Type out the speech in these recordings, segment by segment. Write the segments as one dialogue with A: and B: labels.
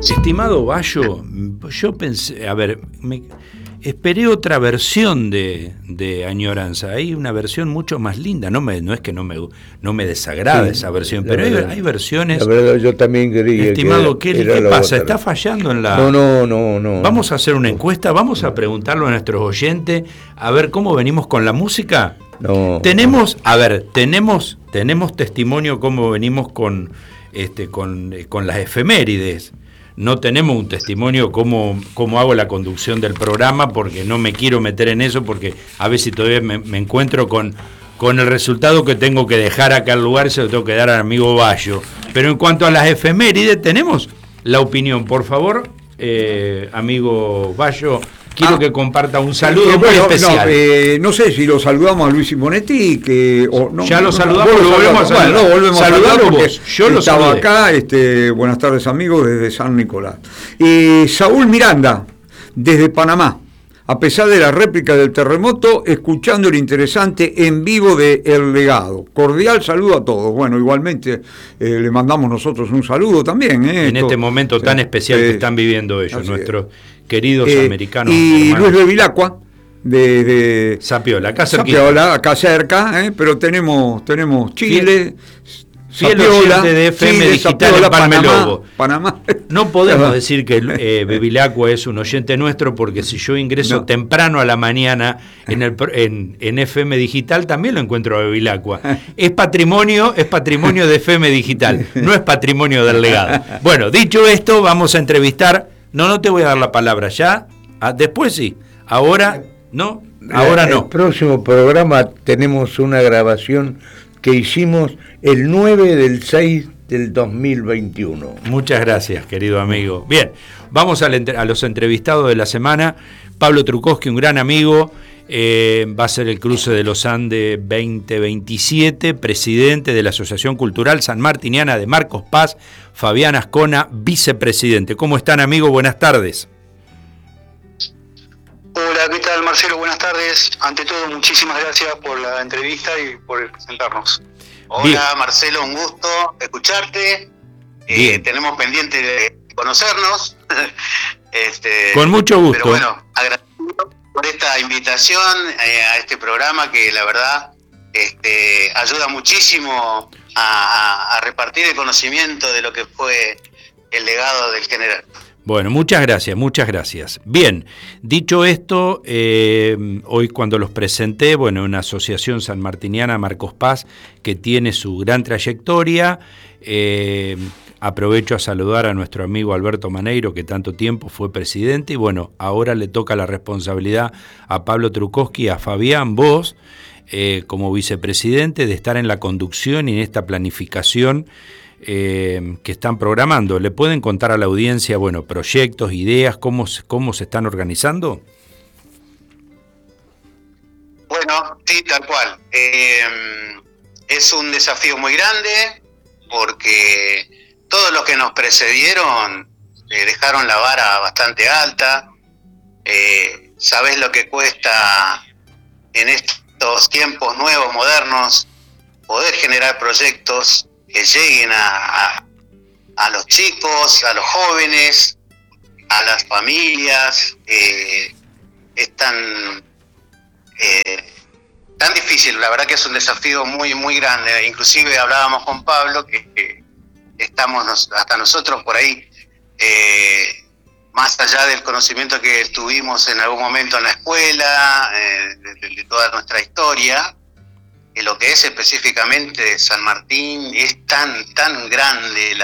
A: Estimado Bayo, yo pensé, a ver, esperé otra versión de Añoranza. Hay una versión mucho más linda. No es que no me desagrada esa versión, pero hay versiones.
B: La verdad, yo también quería.
A: Estimado, ¿qué pasa? ¿Está fallando en la...?
B: No.
A: Vamos a hacer una encuesta, vamos a preguntarlo a nuestros oyentes, a ver cómo venimos con la música. Tenemos testimonio cómo venimos con las efemérides. No tenemos un testimonio cómo hago la conducción del programa, porque no me quiero meter en eso, porque a veces todavía me encuentro con el resultado que tengo que dejar acá al lugar, se lo tengo que dar al amigo Bayo. Pero en cuanto a las efemérides, tenemos la opinión. Por favor, amigo Bayo, quiero que comparta un saludo muy especial.
C: No sé si lo saludamos a Luis Simonetti,
A: ya lo saludamos, lo volvemos a saludar.
C: Bueno, volvemos a saludar
A: vos. Yo lo
C: estaba acá. Buenas tardes, amigos, desde San Nicolás. Saúl Miranda, desde Panamá. A pesar de la réplica del terremoto, escuchando el interesante en vivo de El Legado. Cordial saludo a todos. Bueno, igualmente le mandamos nosotros un saludo también.
A: En este momento tan especial que están viviendo ellos, nuestros queridos americanos.
C: Y
A: hermanos.
C: Luis Bevilacqua, de
A: Sapiola,
C: acá cerca, pero tenemos Chile.
A: Fiel oyente de FM Digital en Palmelobo.
C: Panamá.
A: No podemos decir que Bevilacqua es un oyente nuestro, porque si yo ingreso temprano a la mañana en FM Digital, también lo encuentro a Bevilacqua. Es patrimonio de FM Digital, no es patrimonio del Legado. Bueno, dicho esto, vamos a entrevistar. No te voy a dar la palabra ya. Después sí. Ahora no.
B: El próximo programa tenemos una grabación que hicimos el 9/6/2021.
A: Muchas gracias, querido amigo. Bien, vamos a los entrevistados de la semana. Pablo Trukowski, un gran amigo, va a ser el Cruce de los Andes 2027, presidente de la Asociación Cultural Sanmartiniana de Marcos Paz, Fabián Ascona, vicepresidente. ¿Cómo están, amigo? Buenas tardes.
D: Hola, ¿qué tal, Marcelo? Buenas tardes. Ante todo, muchísimas gracias por la entrevista y por presentarnos.
E: Hola, bien. Marcelo, un gusto escucharte. Tenemos pendiente de conocernos.
A: Con mucho gusto.
E: Pero bueno, agradecido por esta invitación a este programa que la verdad ayuda muchísimo a repartir el conocimiento de lo que fue el legado del general.
A: Bueno, muchas gracias. Bien, dicho esto, hoy cuando los presenté, una asociación sanmartiniana, Marcos Paz, que tiene su gran trayectoria, aprovecho a saludar a nuestro amigo Alberto Maneiro, que tanto tiempo fue presidente, y ahora le toca la responsabilidad a Pablo Trukowski, a Fabián, vos, como vicepresidente, de estar en la conducción y en esta planificación que están programando. ¿Le pueden contar a la audiencia, proyectos, ideas, cómo se están organizando?
E: Bueno, sí, tal cual. Es un desafío muy grande porque todos los que nos precedieron dejaron la vara bastante alta. ¿Sabés lo que cuesta en estos tiempos nuevos, modernos, poder generar proyectos que lleguen a los chicos, a los jóvenes, a las familias? Es tan difícil, la verdad que es un desafío muy, muy grande. Inclusive hablábamos con Pablo que estamos hasta nosotros por ahí, más allá del conocimiento que tuvimos en algún momento en la escuela, de toda nuestra historia, lo que es específicamente San Martín es tan grande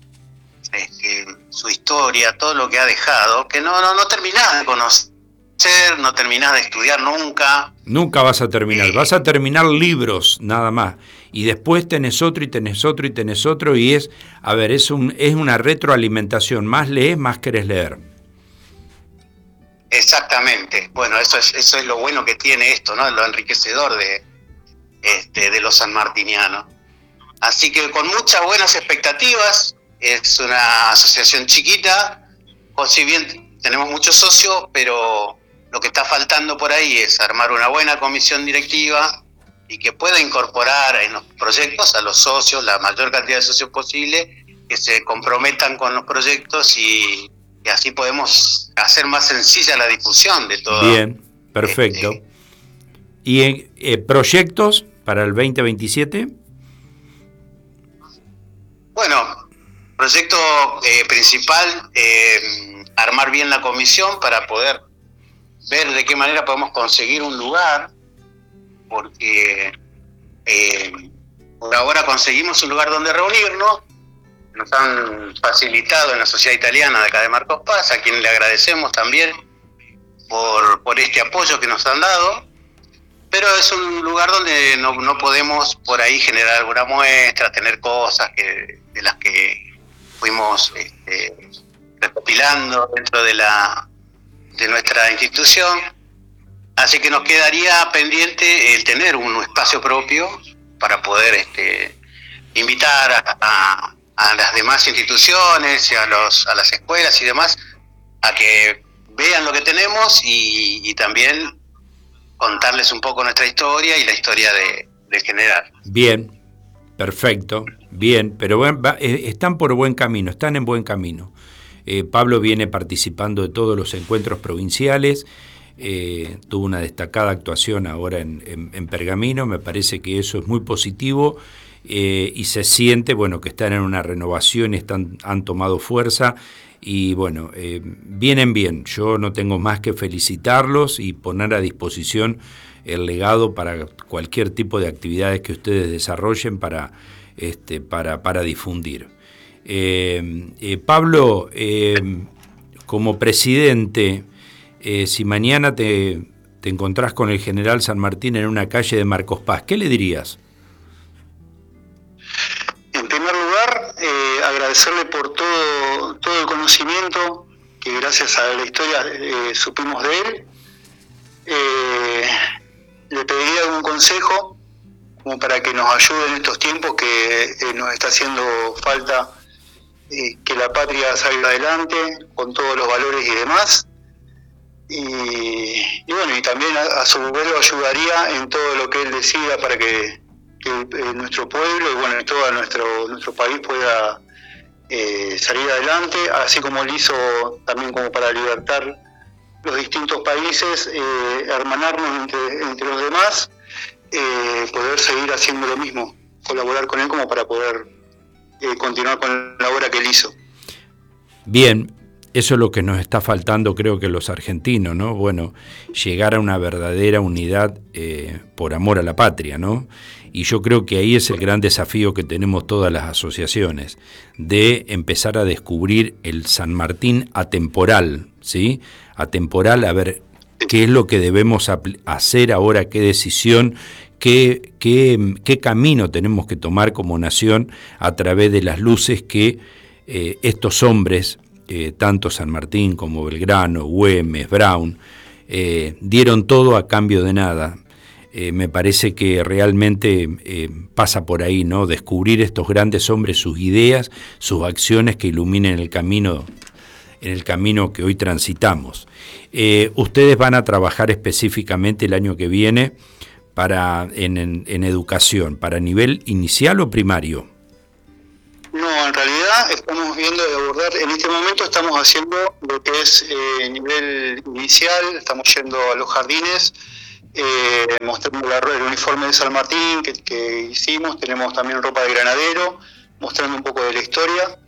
E: su historia, todo lo que ha dejado, que no terminás de conocer, no terminás de estudiar nunca.
A: Nunca vas a terminar, vas a terminar libros nada más, y después tenés otro y tenés otro y tenés otro, y es una retroalimentación, más lees, más querés leer.
E: Exactamente, bueno, eso es lo bueno que tiene esto, ¿no? Lo enriquecedor de los sanmartinianos. Así que con muchas buenas expectativas. Es una asociación chiquita, o si bien tenemos muchos socios, pero lo que está faltando por ahí es armar una buena comisión directiva y que pueda incorporar en los proyectos a los socios, la mayor cantidad de socios posible, que se comprometan con los proyectos y así podemos hacer más sencilla la difusión de todo.
A: Bien, perfecto. ¿Y proyectos para el 2027?
E: Bueno, proyecto principal, armar bien la comisión para poder ver de qué manera podemos conseguir un lugar, porque por ahora conseguimos un lugar donde reunirnos. Nos han facilitado en la Sociedad Italiana de acá de Marcos Paz, a quien le agradecemos también por este apoyo que nos han dado, pero es un lugar donde no podemos por ahí generar alguna muestra, tener cosas de las que fuimos recopilando dentro de nuestra institución, así que nos quedaría pendiente el tener un espacio propio para poder invitar a las demás instituciones y a las escuelas y demás a que vean lo que tenemos y también contarles un poco nuestra historia y la historia de General.
A: Bien, perfecto, bien, pero están por buen camino, están en buen camino. Pablo viene participando de todos los encuentros provinciales, tuvo una destacada actuación ahora en Pergamino, me parece que eso es muy positivo. Y se siente, bueno, que están en una renovación y han tomado fuerza y bueno, vienen bien. Yo no tengo más que felicitarlos y poner a disposición el legado para cualquier tipo de actividades que ustedes desarrollen para difundir. Pablo, como presidente, si mañana te encontrás con el general San Martín en una calle de Marcos Paz, ¿qué le dirías?
D: En primer lugar, agradecerle por todo el conocimiento que gracias a la historia supimos de él. Le pediría algún consejo como para que nos ayude en estos tiempos que nos está haciendo falta que la patria salga adelante con todos los valores y demás. Y bueno, y también a su vez lo ayudaría en todo lo que él decida para que nuestro pueblo y bueno, todo nuestro país pueda salir adelante, así como él hizo también como para libertar los distintos países, hermanarnos entre los demás, poder seguir haciendo lo mismo, colaborar con él como para poder continuar con la obra que él hizo.
A: Bien, eso es lo que nos está faltando, creo que los argentinos, ¿no? Bueno, llegar a una verdadera unidad por amor a la patria, ¿no? Y yo creo que ahí es el gran desafío que tenemos todas las asociaciones, de empezar a descubrir el San Martín atemporal, ¿sí? Atemporal, a ver qué es lo que debemos hacer ahora, qué decisión, qué camino tenemos que tomar como nación a través de las luces que estos hombres, tanto San Martín como Belgrano, Güemes, Brown, dieron todo a cambio de nada. Me parece que realmente pasa por ahí, ¿no? Descubrir estos grandes hombres, sus ideas, sus acciones que iluminen el camino que hoy transitamos. Ustedes van a trabajar específicamente el año que viene en educación, ¿para nivel inicial o primario?
D: No, en realidad estamos viendo de abordar, en este momento estamos haciendo lo que es nivel inicial, estamos yendo a los jardines, mostrando el uniforme de San Martín que hicimos, tenemos también ropa de granadero, mostrando un poco de la historia.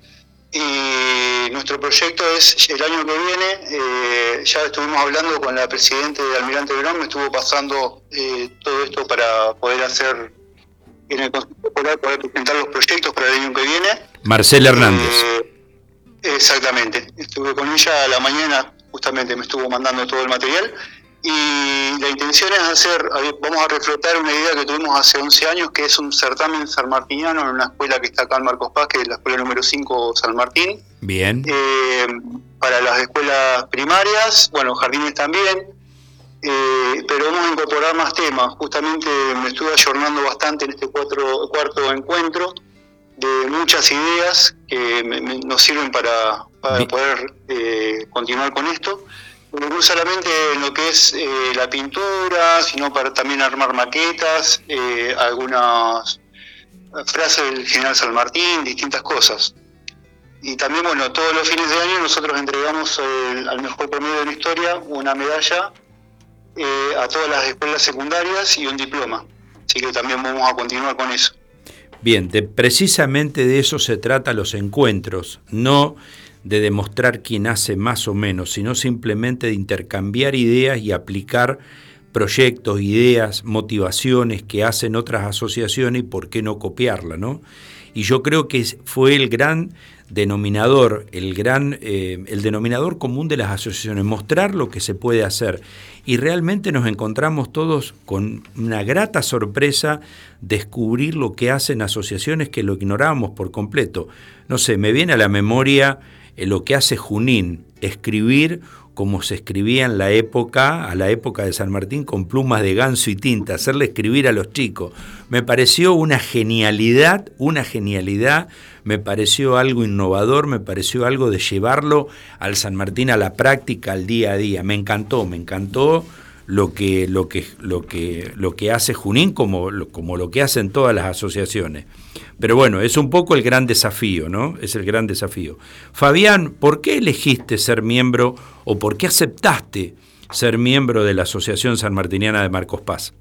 D: Y nuestro proyecto es el año que viene, ya estuvimos hablando con la presidenta de Almirante Brown, me estuvo pasando todo esto para poder hacer en el Consejo Escolar, poder presentar los proyectos para el año que viene.
A: Marcela Hernández.
D: Exactamente, estuve con ella a la mañana, justamente me estuvo mandando todo el material. Y la intención es vamos a reflotar una idea que tuvimos hace 11 años, que es un certamen sanmartiniano en una escuela que está acá en Marcos Paz, que es la escuela número 5 San Martín.
A: Bien.
D: Para las escuelas primarias, bueno, jardines también, pero vamos a incorporar más temas. Justamente me estuve ayornando bastante en este cuarto encuentro de muchas ideas que nos sirven para poder continuar con esto. No solamente en lo que es la pintura, sino para también armar maquetas, algunas frases del general San Martín, distintas cosas. Y también, bueno, todos los fines de año nosotros entregamos al mejor promedio en historia una medalla a todas las escuelas secundarias y un diploma. Así que también vamos a continuar con eso.
A: Bien, precisamente de eso se trata los encuentros, no de demostrar quién hace más o menos, sino simplemente de intercambiar ideas y aplicar proyectos, ideas, motivaciones que hacen otras asociaciones y por qué no copiarla, ¿no? Y yo creo que fue el gran denominador, el denominador común de las asociaciones, mostrar lo que se puede hacer. Y realmente nos encontramos todos con una grata sorpresa descubrir lo que hacen asociaciones que lo ignorábamos por completo. No sé, me viene a la memoria lo que hace Junín, escribir como se escribía a la época de San Martín, con plumas de ganso y tinta, hacerle escribir a los chicos. Me pareció una genialidad, me pareció algo innovador, me pareció algo de llevarlo al San Martín a la práctica, al día a día. Me encantó lo que hace Junín como lo que hacen todas las asociaciones. Pero bueno, es un poco el gran desafío, ¿no? Es el gran desafío. Fabián, ¿por qué elegiste ser miembro o por qué aceptaste ser miembro de la Asociación Sanmartiniana de Marcos Paz?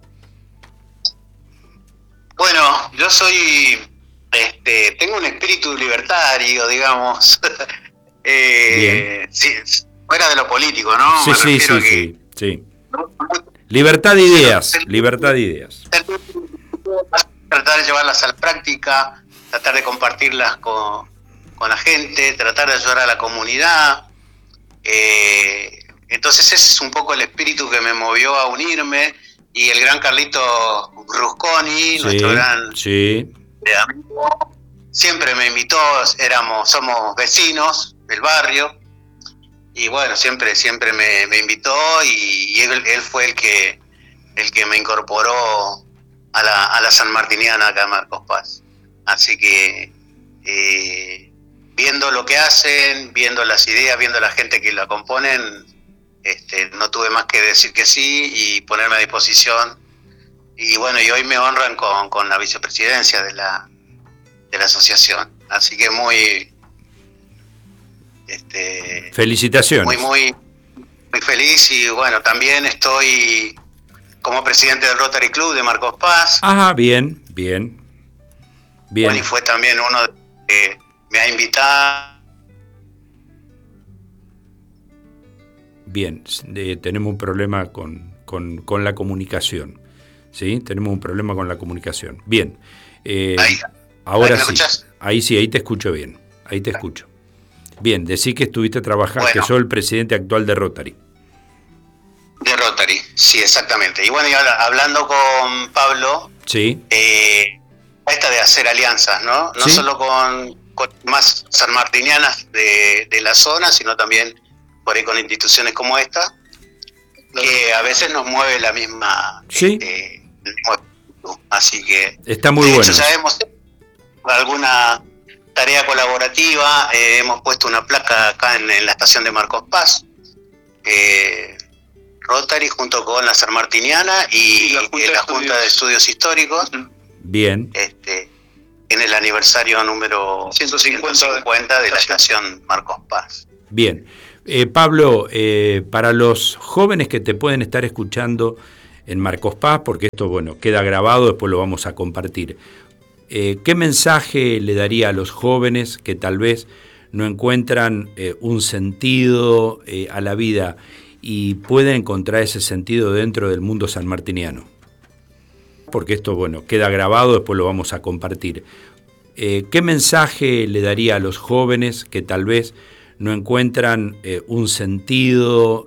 E: Bueno, yo tengo un espíritu libertario, digamos. Sí, fuera de lo político, ¿no?
A: Sí. Libertad de ideas.
E: Tratar de llevarlas a la práctica, tratar de compartirlas con la gente, tratar de ayudar a la comunidad. Entonces ese es un poco el espíritu que me movió a unirme, y el gran Carlito Rusconi, nuestro gran amigo, siempre me invitó, somos vecinos del barrio, y bueno, siempre me invitó, y él fue el que me incorporó a la sanmartiniana acá en Marcos Paz. Así que viendo lo que hacen, viendo las ideas, viendo la gente que la componen, no tuve más que decir que sí y ponerme a disposición. Y bueno, y hoy me honran con la vicepresidencia de la asociación. Así que muy
A: felicitaciones.
E: Muy feliz. Y bueno, también estoy como presidente del Rotary Club de Marcos Paz.
A: Ajá, bien.
E: Bueno, y fue también uno que me ha invitado.
A: Bien, tenemos un problema con la comunicación. ¿Sí? Tenemos un problema con la comunicación. Bien. Ahora sí. ¿Escuchás? Ahí te escucho bien. Ahí te escucho. Bien, decí que estuviste trabajando, bueno, que sos el presidente actual de Rotary.
E: De Rotary, sí, exactamente. Y bueno, y ahora, hablando con Pablo,
A: sí,
E: esta de hacer alianzas, ¿no? No, ¿sí?, solo con más sanmartinianas de la zona, sino también por ahí con instituciones como esta, que a veces nos mueve la misma,
A: sí,
E: el mismo espíritu. Así que
A: está muy bueno.
E: Ya hemos hecho alguna tarea colaborativa, hemos puesto una placa acá en la estación de Marcos Paz, Rotary junto con la Sanmartiniana y la Junta de Estudios Históricos.
A: Bien.
E: En el aniversario número 150 de la estación Marcos Paz.
A: Bien. Pablo, para los jóvenes que te pueden estar escuchando en Marcos Paz, porque esto, bueno, queda grabado, después lo vamos a compartir, ¿qué mensaje le daría a los jóvenes que tal vez no encuentran un sentido a la vida y pueden encontrar ese sentido dentro del mundo sanmartiniano? Porque esto, bueno, queda grabado, después lo vamos a compartir. ¿Qué mensaje le daría a los jóvenes que tal vez no encuentran un sentido